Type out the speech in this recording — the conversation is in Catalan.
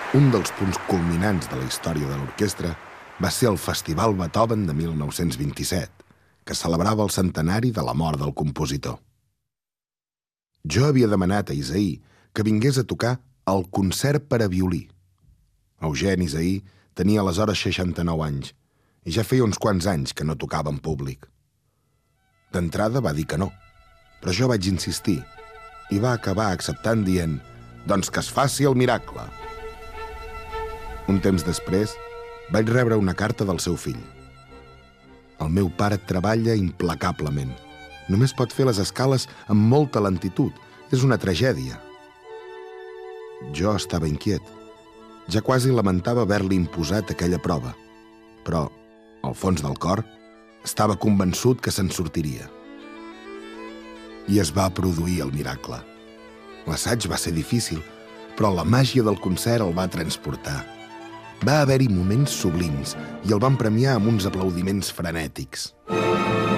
Un dels punts culminants de la història de l'orquestra va ser el Festival Beethoven de 1927, que celebrava el centenari de la mort del compositor. Jo havia demanat a Isaí que vingués a tocar el concert per a violí. Eugeni Isaí tenia aleshores 69 anys i ja feia uns quants anys que no tocava en públic. D'entrada va dir que no, però jo vaig insistir i va acabar acceptant dient «Doncs que es faci el miracle». Un temps després, vaig rebre una carta del seu fill. El meu pare treballa implacablement. Només pot fer les escales amb molta lentitud. És una tragèdia. Jo estava inquiet. Ja quasi lamentava haver-li imposat aquella prova. Però, al fons del cor, estava convençut que se'n sortiria. I es va produir el miracle. L'assaig va ser difícil, però la màgia del concert el va transportar. Va haver-hi moments sublims i el van premiar amb uns aplaudiments frenètics.